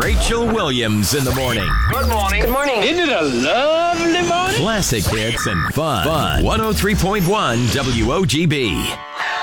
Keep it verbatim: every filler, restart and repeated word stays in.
Rachel Williams in the morning. Good morning. Good morning. Isn't it a lovely morning? Classic hits and fun. Fun. one oh three point one W O G B.